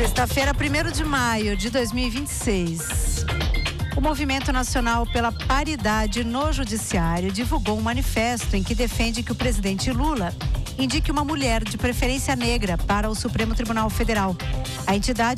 Sexta-feira, 1º de maio de 2026. O Movimento Nacional pela Paridade no Judiciário divulgou um manifesto em que defende que o presidente Lula indique uma mulher de preferência negra para o Supremo Tribunal Federal. A entidade